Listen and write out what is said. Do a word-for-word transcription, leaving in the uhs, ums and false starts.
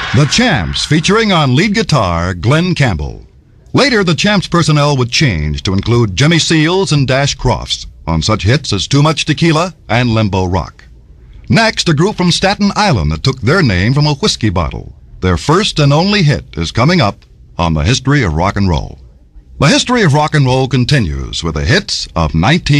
The Champs, featuring on lead guitar Glenn Campbell. Later, the Champs personnel would change to include Jimmy Seals and Dash Crofts on such hits as Too Much Tequila and Limbo Rock. Next, a group from Staten Island that took their name from a whiskey bottle. Their first and only hit is coming up on the History of Rock and Roll. The History of Rock and Roll continues with the hits of nineteen